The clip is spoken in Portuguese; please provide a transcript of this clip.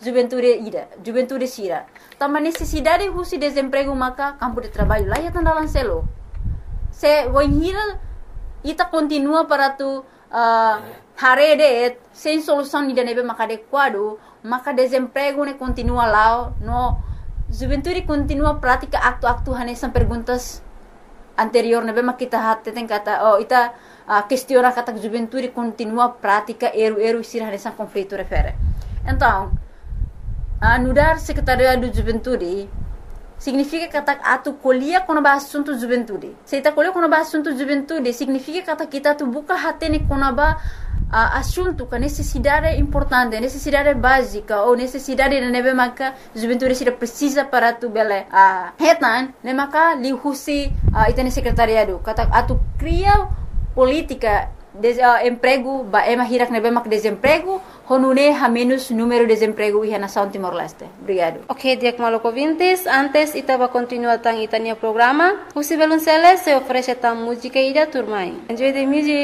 juventude sira. Tama necessidade husi desemprego maka campo de trabalho lá ya tandalan selo. Se wanhira ita continua para tu harede sem solução ida nebe maka adequado, maka desemprego ne continua lá, no juventude continua prática aktu hanesan perguntas anterior nebe maka kita hatte ten kata ita questiona kata juventude continua prática eru sira hanesan conflito refere. Então, anudar secretaria do juventude significa kata atu colhia quando ba assunto juventude. Se ita colhia quando ba assunto juventude significa kata kita tu buka hatene quando ba assunto que necessidade importante, necessidade básica ou necessidade de nebe maka juventude sira precisa para tu bele hetan ne maka li husi itane secretariado kata atu cria política de emprego ba ema hirak nebe mak desemprego honune ha menos número de desemprego e nação Timor-Leste. Obrigado. Ok, Diak Maloko Vintes, antes itava continuar tang itania programa. Husi Belunceles se oferece tam música ida turmai. Enjoy the music.